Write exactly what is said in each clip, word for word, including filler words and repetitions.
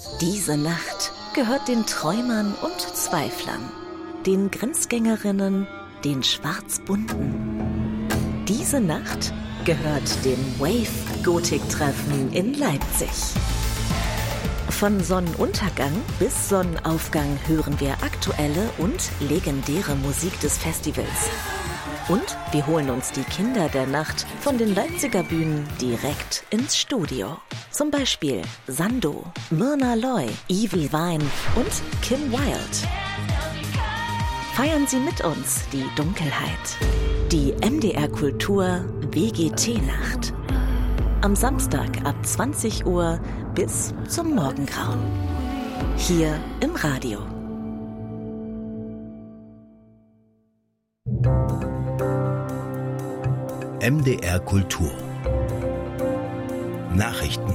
Diese Nacht gehört den Träumern und Zweiflern, den Grenzgängerinnen, den Schwarzbunten. Diese Nacht gehört dem Wave-Gotik-Treffen in Leipzig. Von Sonnenuntergang bis Sonnenaufgang hören wir aktuelle und legendäre Musik des Festivals. Und wir holen uns die Kinder der Nacht von den Leipziger Bühnen direkt ins Studio. Zum Beispiel Sando, Myrna Loy, Evie Vine und Kim Wilde. Feiern Sie mit uns die Dunkelheit. Die M D R Kultur W G T-Nacht. Am Samstag ab zwanzig Uhr bis zum Morgengrauen. Hier im Radio. M D R Kultur. Nachrichten.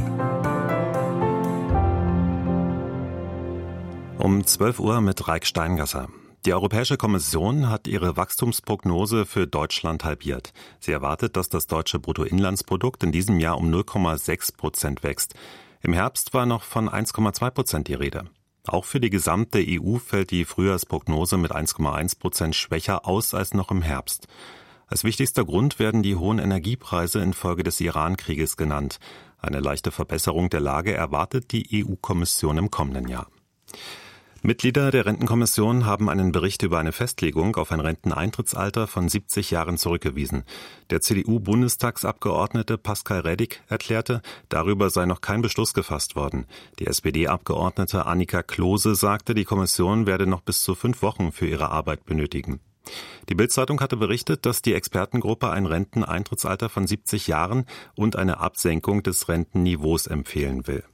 Um zwölf Uhr mit Raik Steingasser. Die Europäische Kommission hat ihre Wachstumsprognose für Deutschland halbiert. Sie erwartet, dass das deutsche Bruttoinlandsprodukt in diesem Jahr um null Komma sechs Prozent wächst. Im Herbst war noch von eins Komma zwei Prozent die Rede. Auch für die gesamte E U fällt die Frühjahrsprognose mit eins Komma eins Prozent schwächer aus als noch im Herbst. Als wichtigster Grund werden die hohen Energiepreise infolge des Iran-Krieges genannt. Eine leichte Verbesserung der Lage erwartet die E U-Kommission im kommenden Jahr. Mitglieder der Rentenkommission haben einen Bericht über eine Festlegung auf ein Renteneintrittsalter von siebzig Jahren zurückgewiesen. Der C D U-Bundestagsabgeordnete Pascal Reddick erklärte, darüber sei noch kein Beschluss gefasst worden. Die S P D-Abgeordnete Annika Klose sagte, die Kommission werde noch bis zu fünf Wochen für ihre Arbeit benötigen. Die Bild-Zeitung hatte berichtet, dass die Expertengruppe ein Renteneintrittsalter von siebzig Jahren und eine Absenkung des Rentenniveaus empfehlen will.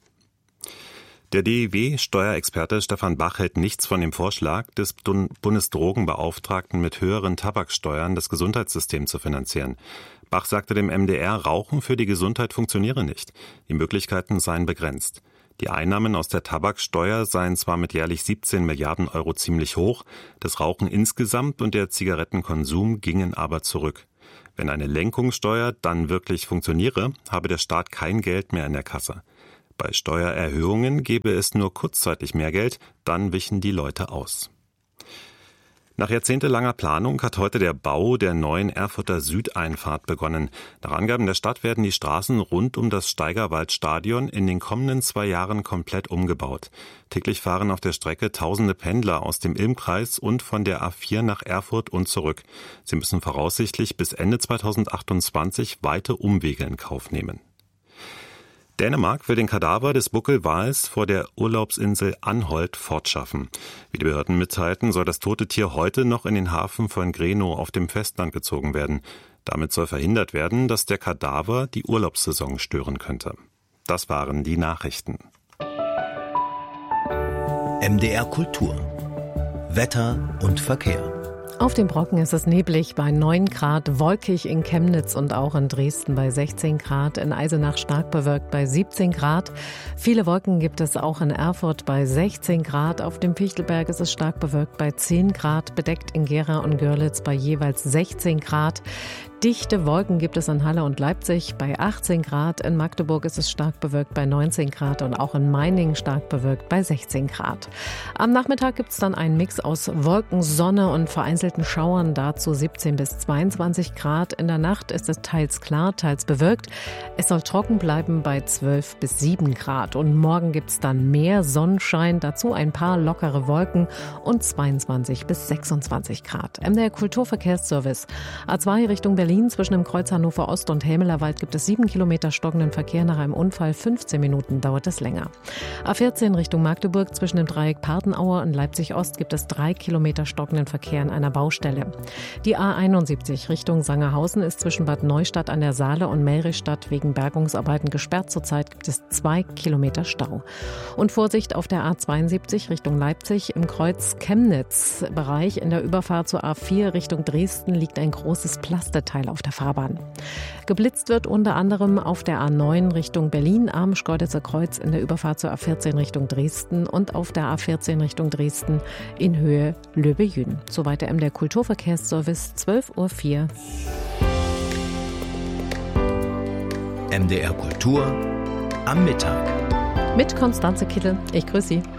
Der D I W-Steuerexperte Stefan Bach hält nichts von dem Vorschlag, des Bundesdrogenbeauftragten mit höheren Tabaksteuern das Gesundheitssystem zu finanzieren. Bach sagte dem M D R, Rauchen für die Gesundheit funktioniere nicht. Die Möglichkeiten seien begrenzt. Die Einnahmen aus der Tabaksteuer seien zwar mit jährlich siebzehn Milliarden Euro ziemlich hoch, das Rauchen insgesamt und der Zigarettenkonsum gingen aber zurück. Wenn eine Lenkungssteuer dann wirklich funktioniere, habe der Staat kein Geld mehr in der Kasse. Bei Steuererhöhungen gäbe es nur kurzzeitig mehr Geld, dann wichen die Leute aus. Nach jahrzehntelanger Planung hat heute der Bau der neuen Erfurter Südeinfahrt begonnen. Nach Angaben der Stadt werden die Straßen rund um das Steigerwaldstadion in den kommenden zwei Jahren komplett umgebaut. Täglich fahren auf der Strecke tausende Pendler aus dem Ilmkreis und von der A vier nach Erfurt und zurück. Sie müssen voraussichtlich bis Ende zweitausendachtundzwanzig weite Umwege in Kauf nehmen. Dänemark will den Kadaver des Buckelwals vor der Urlaubsinsel Anholt fortschaffen. Wie die Behörden mitteilten, soll das tote Tier heute noch in den Hafen von Grenå auf dem Festland gezogen werden. Damit soll verhindert werden, dass der Kadaver die Urlaubssaison stören könnte. Das waren die Nachrichten. M D R Kultur. Wetter und Verkehr. Auf dem Brocken ist es neblig bei neun Grad, wolkig in Chemnitz und auch in Dresden bei sechzehn Grad, in Eisenach stark bewölkt bei siebzehn Grad. Viele Wolken gibt es auch in Erfurt bei sechzehn Grad. Auf dem Fichtelberg ist es stark bewölkt bei zehn Grad, bedeckt in Gera und Görlitz bei jeweils sechzehn Grad. Dichte Wolken gibt es in Halle und Leipzig bei achtzehn Grad. In Magdeburg ist es stark bewölkt bei neunzehn Grad und auch in Meiningen stark bewölkt bei sechzehn Grad. Am Nachmittag gibt es dann einen Mix aus Wolken, Sonne und vereinzelten Schauern, dazu siebzehn bis zweiundzwanzig Grad. In der Nacht ist es teils klar, teils bewölkt. Es soll trocken bleiben bei zwölf bis sieben Grad. Und morgen gibt es dann mehr Sonnenschein, dazu ein paar lockere Wolken und zweiundzwanzig bis sechsundzwanzig Grad. M D R Kulturverkehrsservice. A zwei Richtung Berlin. Zwischen dem Kreuz Hannover Ost und Helmelerwald gibt es sieben Kilometer stockenden Verkehr. Nach einem Unfall fünfzehn Minuten dauert es länger. A vierzehn Richtung Magdeburg zwischen dem Dreieck Partenauer und Leipzig Ost gibt es drei Kilometer stockenden Verkehr an einer Baustelle. Die A einundsiebzig Richtung Sangerhausen ist zwischen Bad Neustadt an der Saale und Melrichstadt wegen Bergungsarbeiten gesperrt. Zurzeit gibt es zwei Kilometer Stau. Und Vorsicht auf der A zweiundsiebzig Richtung Leipzig im Kreuz Chemnitz-Bereich. In der Überfahrt zur A vier Richtung Dresden liegt ein großes Pflasterteil auf der Fahrbahn. Geblitzt wird unter anderem auf der A neun Richtung Berlin am Schkeuditzer Kreuz, in der Überfahrt zur A vierzehn Richtung Dresden und auf der A vierzehn Richtung Dresden in Höhe Löbe-Jüden. Soweit der M D R Kulturverkehrsservice, zwölf Uhr vier. M D R Kultur am Mittag. mit Konstanze Kittel. Ich grüße Sie.